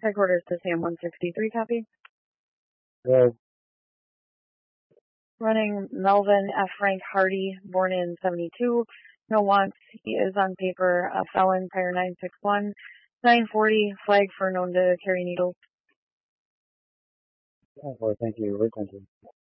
Headquarters to Sam 163, copy. Good. Running Melvin F. Frank Hardy, born in 72. No wants. He is on paper a felon, prior 961. 940, flag for known to carry needles. Thank you. Thank you.